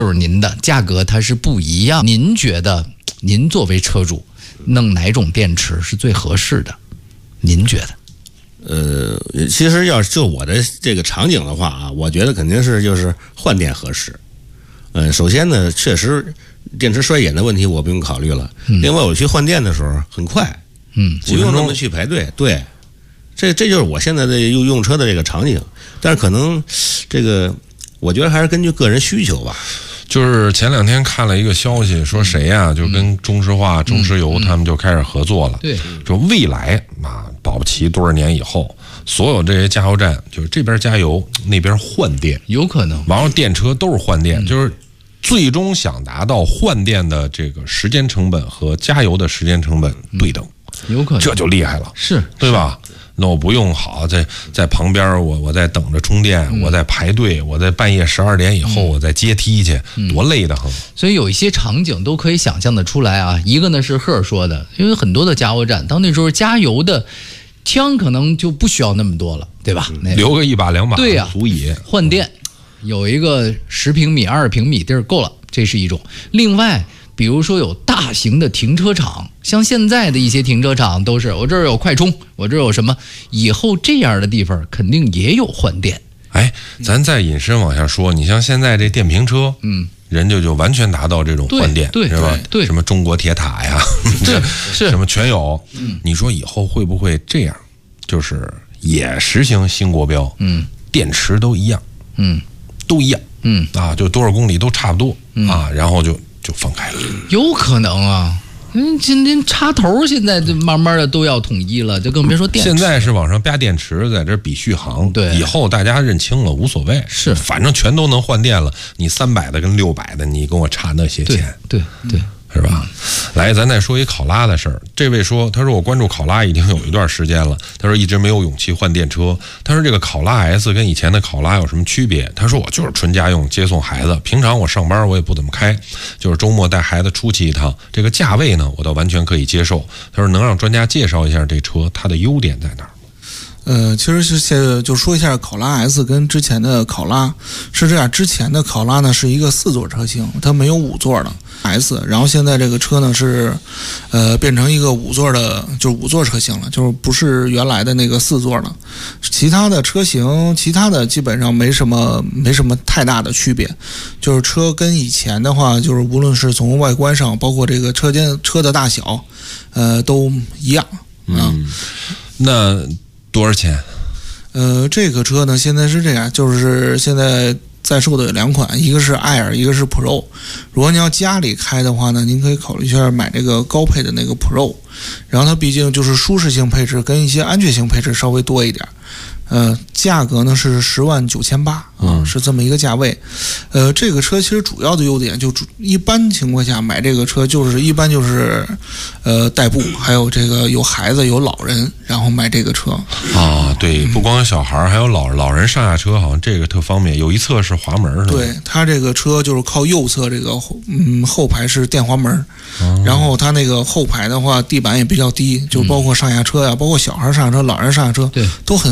就是您的价格它是不一样。您觉得您作为车主弄哪种电池是最合适的？您觉得？ 其实要是就我的这个场景的话啊，我觉得肯定是就是换电合适。首先呢，确实电池衰减的问题我不用考虑了。另外，我去换电的时候很快，不用那么去排队。对，这就是我现在的用车的这个场景。但是可能这个，我觉得还是根据个人需求吧。 就是前2天看了一个消息，说谁呀，就跟中石化、中石油他们就开始合作了。 对， 说未来啊，保不齐多少年以后，所有这些加油站就是这边加油，那边换电， 有可能。 然后电车都是换电，就是最终想达到换电的这个时间成本和加油的时间成本对等， 有可能， 这就厉害了， 是对吧？那我不用好在旁边，我在等着充电，我在排队，我在半夜12点以后我在阶梯去，多累得很。 所以有一些场景都可以想象得出来啊。一个呢是赫尔说的，因为很多的加油站到那时候加油的枪可能就不需要那么多了，对吧？ 留个1把2把， 对呀， 足以换电。有一个10平米、20平米地儿够了，这是一种。另外，比如说有大型的停车场，像现在的一些停车场都是我这儿有快充，我这儿有什么，以后这样的地方肯定也有换电。 哎，咱再引申往下说，你像现在这电瓶车，人家就完全达到这种换电， 对是吧？ 对， 什么中国铁塔呀， 是什么全有。你说以后会不会这样？就是也实行新国标，电池都一样，都一样，啊，就多少公里都差不多，啊，然后就放开了。 有可能啊。今天插头现在就慢慢的都要统一了，就更别说电池。 现在是往上啪电池，在这比续航。 对， 以后大家认清了无所谓， 是反正全都能换电了。你300的跟600的，你跟我差那些钱， 对， 是吧？来，咱再说一考拉的事儿。这位说，他说我关注考拉已经有一段时间了，他说一直没有勇气换电车。他说这个考拉 S 跟以前的考拉有什么区别？他说我就是纯家用，接送孩子，平常我上班我也不怎么开，就是周末带孩子出去一趟。这个价位呢，我倒完全可以接受。他说能让专家介绍一下这车它的优点在哪儿？ 其实是就说一下考拉 S 跟之前的考拉是这样，之前的考拉呢是一个4座车型，它没有5座的 S， 然后现在这个车呢是变成一个5座的，就是5座车型了，就是不是原来的那个4座了。其他的车型，其他的基本上没什么太大的区别，就是车跟以前的话，就是无论是从外观上，包括这个车的大小，都一样啊。 那多少钱？ 这个车呢，现在是这样，就是现在在售的有2款，一个是 Air， 一个是 Pro。如果你要家里开的话呢，您可以考虑一下买这个高配的那个 Pro， 然后它毕竟就是舒适性配置跟一些安全性配置稍微多一点。价格呢是10.98万啊，是这么一个价位。这个车其实主要的优点就一般情况下买这个车一般就是代步，还有这个有孩子有老人，然后买这个车啊。对，不光有小孩，还有老人上下车，好像这个特方便。有一侧是滑门，是吧？ 对，它这个车就是靠右侧这个后排是电滑门，然后它那个后排的话地板也比较低，就包括上下车呀，包括小孩上下车、老人上下车， 对， 都很